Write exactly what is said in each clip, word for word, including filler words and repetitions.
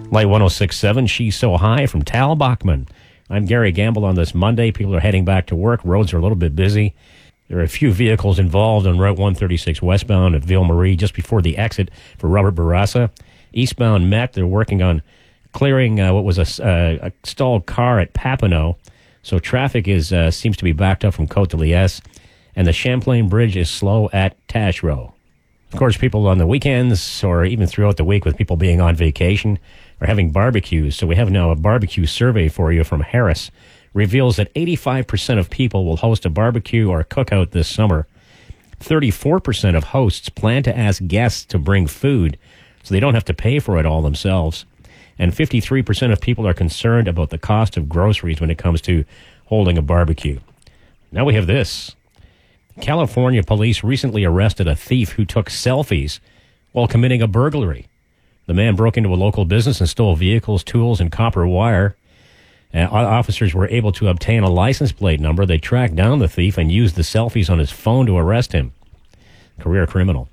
Light one oh six point seven, She's So High from Tal Bachman. I'm Gary Gamble on this Monday. People are heading back to work. Roads are a little bit busy. There are a few vehicles involved on Route one thirty-six westbound at Ville-Marie just before the exit for Robert Bourassa. Eastbound Met, they're working on clearing uh, what was a, uh, a stalled car at Papineau. So traffic is uh, seems to be backed up from Côte de Liesse. And the Champlain Bridge is slow at Taschereau. Of course, people on the weekends or even throughout the week with people being on vacation are having barbecues. So we have now a barbecue survey for you from Harris. Reveals that eighty-five percent of people will host a barbecue or a cookout this summer. thirty-four percent of hosts plan to ask guests to bring food so they don't have to pay for it all themselves. And fifty-three percent of people are concerned about the cost of groceries when it comes to holding a barbecue. Now we have this. California police recently arrested a thief who took selfies while committing a burglary. The man broke into a local business and stole vehicles, tools, and copper wire. Uh, officers were able to obtain a license plate number. They tracked down the thief and used the selfies on his phone to arrest him. Career criminal.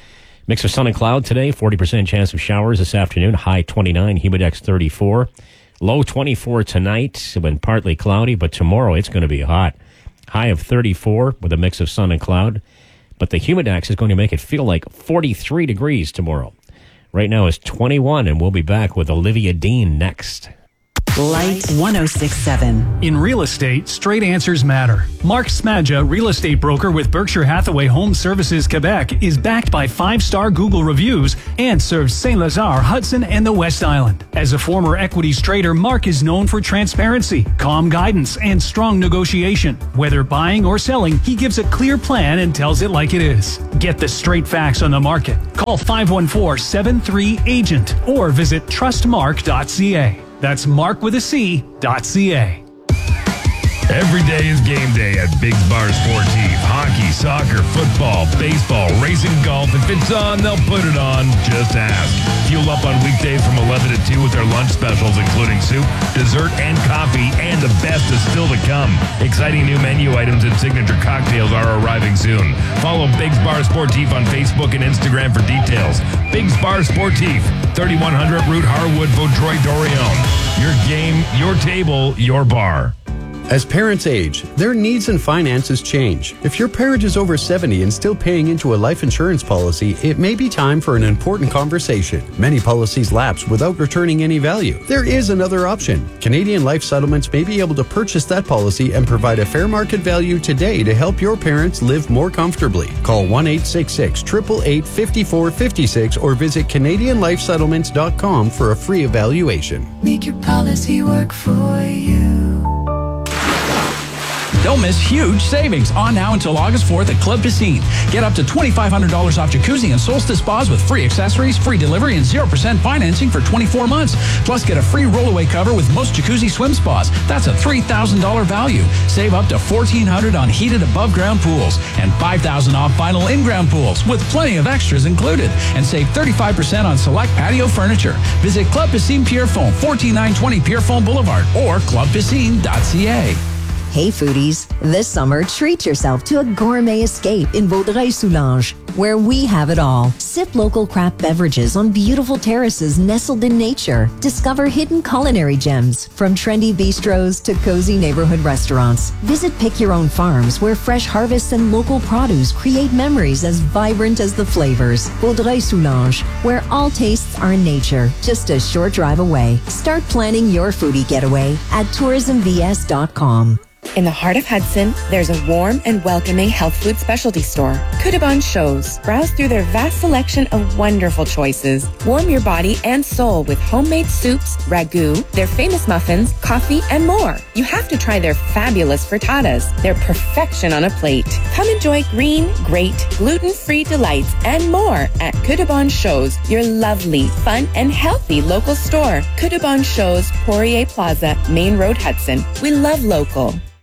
Mix of sun and cloud today, forty percent chance of showers this afternoon, high twenty-nine, humidex thirty-four. Low twenty-four tonight, when partly cloudy, but tomorrow it's going to be hot. High of thirty-four with a mix of sun and cloud. But the humidex is going to make it feel like forty-three degrees tomorrow. Right now it's twenty-one, and we'll be back with Olivia Dean next. Light one oh six point seven. In real estate, straight answers matter. Mark Smadja, real estate broker with Berkshire Hathaway Home Services Quebec, is backed by five-star Google reviews and serves Saint-Lazare, Hudson, and the West Island. As a former equities trader, Mark is known for transparency, calm guidance, and strong negotiation. Whether buying or selling, he gives a clear plan and tells it like it is. Get the straight facts on the market. Call five one four, seven three, agent or visit trust mark dot c a. That's Mark with a C, dot C-A. Every day is game day at Biggs Bar Sportif. Hockey, soccer, football, baseball, racing, golf. If it's on, they'll put it on. Just ask. Fuel up on weekdays from eleven to two with their lunch specials, including soup, dessert, and coffee. And the best is still to come. Exciting new menu items and signature cocktails are arriving soon. Follow Biggs Bar Sportif on Facebook and Instagram for details. Biggs Bar Sportif, thirty-one hundred Route Harwood, Vaudreuil-Dorion. Your game, your table, your bar. As parents age, their needs and finances change. If your parent is over seventy and still paying into a life insurance policy, it may be time for an important conversation. Many policies lapse without returning any value. There is another option. Canadian Life Settlements may be able to purchase that policy and provide a fair market value today to help your parents live more comfortably. Call one eight six six, eight eight eight, five four five six or visit Canadian Life Settlements dot com for a free evaluation. Make your policy work for you. Don't miss huge savings on now until August fourth at Club Piscine. Get up to twenty-five hundred dollars off jacuzzi and Solstice spas with free accessories, free delivery, and zero percent financing for twenty-four months. Plus, get a free rollaway cover with most jacuzzi swim spas. That's a three thousand dollars value. Save up to fourteen hundred dollars on heated above-ground pools and five thousand dollars off final in-ground pools with plenty of extras included. And save thirty-five percent on select patio furniture. Visit Club Piscine Pierrefonds, fourteen nine twenty Pierrefonds Boulevard or club piscine dot c a. Hey foodies, this summer treat yourself to a gourmet escape in Vaudreuil-Soulanges, where we have it all. Sip local craft beverages on beautiful terraces nestled in nature. Discover hidden culinary gems, from trendy bistros to cozy neighborhood restaurants. Visit Pick Your Own Farms, where fresh harvests and local produce create memories as vibrant as the flavors. Vaudreuil-Soulanges, where all tastes are nature, just a short drive away. Start planning your foodie getaway at tourism v s dot com. In the heart of Hudson, there's a warm and welcoming health food specialty store, Kudabon Shows. Browse through their vast selection of wonderful choices. Warm your body and soul with homemade soups, ragu, their famous muffins, coffee, and more. You have to try their fabulous frittatas. They're perfection on a plate. Come enjoy green, great, gluten-free delights and more at Kudabon Shows, your lovely, fun, and healthy local store. Kudabon Shows, Poirier Plaza, Main Road, Hudson. We love local.